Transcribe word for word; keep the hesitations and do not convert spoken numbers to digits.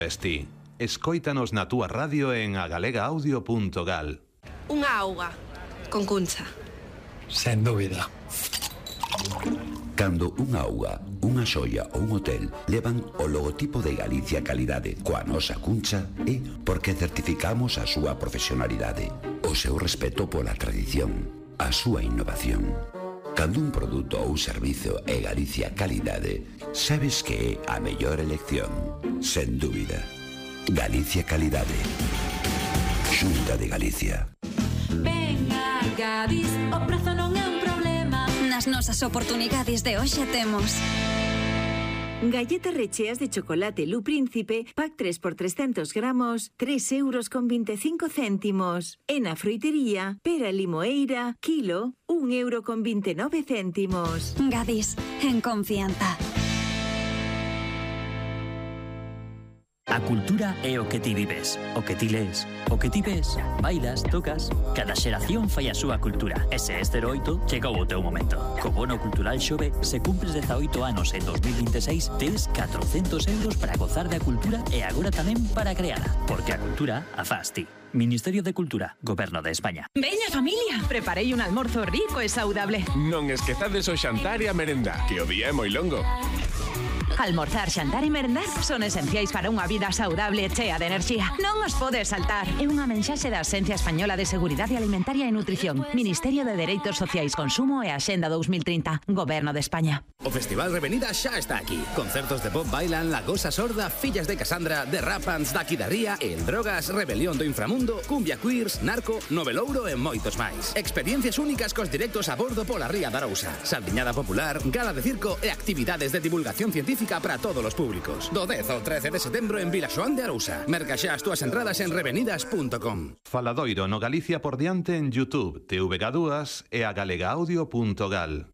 Esti, escóitanos na túa radio en agalega-audio punto gal. Unha auga, con cuncha. Sen dúbida. Cando unha auga, unha xoia ou un hotel levan o logotipo de Galicia Calidade coa nosa cuncha é porque certificamos a súa profesionalidade, o seu respeto pola tradición, a súa innovación. Cando un produto ou servizo é Galicia Calidade, sabes que é a mellor elección, sen dúbida. Galicia Calidade. Xunta de Galicia. Venga, Gadis, o prezo non é un problema. Nas nosas oportunidades de hoxe temos galletas recheas de chocolate Lu Príncipe, pack tres por trescentos gramos, tres euros con veinticinco céntimos. En a froitería, pera limoeira, kilo, un euro con veintinueve céntimos. Gadis, en confianza. A cultura é o que ti vives, o que ti lees, o que ti ves, bailas, tocas. Cada xeración fai a súa cultura. E se este oito, chegou o teu momento. Co bono cultural Xove, se cumpres dezaoito anos en dos mil veintiséis, tes catrocentos euros para gozar da cultura e agora tamén para creala. Porque a cultura a faz ti. Ministerio de Cultura, Goberno de España. Veña, familia, preparei un almorzo rico e saudable. Non esquezades o xantar e a merenda, que o día é moi longo. Almorzar, xantar e merendar son esenciais para unha vida saudable e chea de enerxía. Non os podes saltar. É unha mensaxe da Axencia Española de Seguridade Alimentaria e Nutrición, Ministerio de Dereitos Sociais, Consumo e Axenda dos mil trinta, Goberno de España. O Festival Revenida xa está aquí. Concertos de Bob Bailan, La Gosa Sorda, Fillas de Casandra, The Rapans, Daqui da Ría, El Drogas, Rebelión do Inframundo, Cumbia Queers, Narco, Novelouro e moitos máis. Experiencias únicas cos directos a bordo pola Ría da Arousa. Saldiñada popular, gala de circo e actividades de divulgación científica para todos os públicos. Do dez ao trece de setembro en Vilaxoán de Arousa. Merca xa as túas entradas en revenidas punto com. Faladoiro no Galicia por diante en YouTube, T V G dúas e agalega audio punto gal.